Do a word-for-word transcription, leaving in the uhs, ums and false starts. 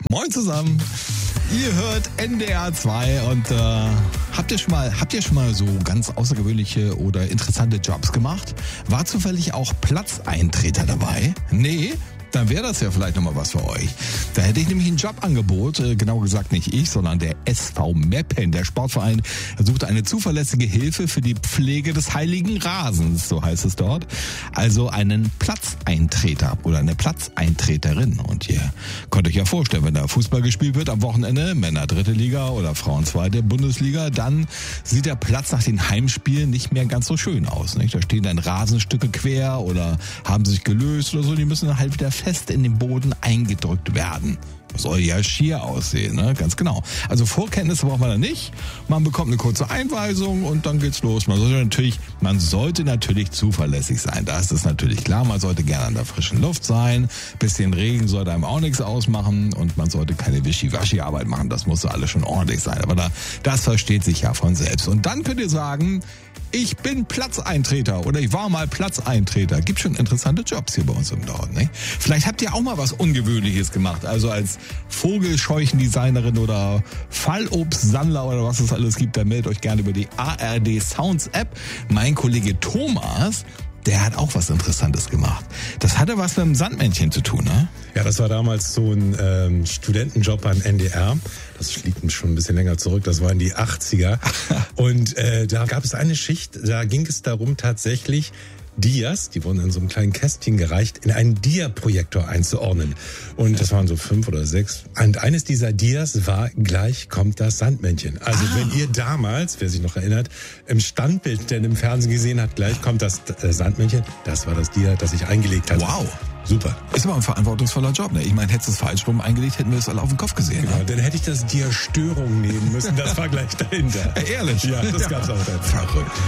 Moin zusammen. Ihr hört N D R zwei und äh, habt ihr schon mal, habt ihr schon mal so ganz außergewöhnliche oder interessante Jobs gemacht? War zufällig auch Platzeintreter dabei? Nee? Dann wäre das ja vielleicht nochmal was für euch. Da hätte ich nämlich ein Jobangebot, äh, genau gesagt nicht ich, sondern der S V Meppen, der Sportverein, sucht eine zuverlässige Hilfe für die Pflege des heiligen Rasens, so heißt es dort. Also einen Platzeintreter oder eine Platzeintreterin. Und ihr könnt euch ja vorstellen, wenn da Fußball gespielt wird am Wochenende, Männer dritte Liga oder Frauen zweite Bundesliga, dann sieht der Platz nach den Heimspielen nicht mehr ganz so schön aus. Nicht? Da stehen dann Rasenstücke quer oder haben sich gelöst oder so, die müssen dann halt wieder fest in den Boden eingedrückt werden. Das soll ja schier aussehen, ne? Ganz genau. Also Vorkenntnisse braucht man da nicht. Man bekommt eine kurze Einweisung und dann geht's los. Man sollte natürlich, man sollte natürlich zuverlässig sein. Das ist natürlich klar. Man sollte gerne an der frischen Luft sein. Bisschen Regen sollte einem auch nichts ausmachen und man sollte keine Wischiwaschi-Arbeit machen. Das muss alles schon ordentlich sein. Aber da, das versteht sich ja von selbst. Und dann könnt ihr sagen, ich bin Platzeintreter oder ich war mal Platzeintreter. Gibt schon interessante Jobs hier bei uns im Norden, ne? Vielleicht habt ihr auch mal was Ungewöhnliches gemacht. Also als Vogelscheuchendesignerin oder Fallobstsammler oder was es alles gibt, dann meldet euch gerne über die A R D Sounds App. Mein Kollege Thomas, der hat auch was Interessantes gemacht. Das hatte was mit dem Sandmännchen zu tun, ne? Ja, das war damals so ein ähm, Studentenjob beim N D R. Das liegt schon ein bisschen länger zurück. Das war in die achtziger. Und äh, da gab es eine Schicht, da ging es darum tatsächlich, Dias, die wurden in so einem kleinen Kästchen gereicht, in einen Dia-Projektor einzuordnen. Und das waren so fünf oder sechs. Und eines dieser Dias war, gleich kommt das Sandmännchen. Also ah. wenn ihr damals, wer sich noch erinnert, im Standbild denn im Fernsehen gesehen hat, gleich kommt das äh, Sandmännchen, das war das Dia, das ich eingelegt hatte. Wow. Super. Ist aber ein verantwortungsvoller Job, ne? Ich meine, hättest du es falsch rum eingelegt, hätten wir es alle auf den Kopf gesehen. Genau, ne? dann hätte ich das Dia Störung nehmen müssen. Das war gleich dahinter. Ehrlich? Ja, das gab's auch dann. Verrückt.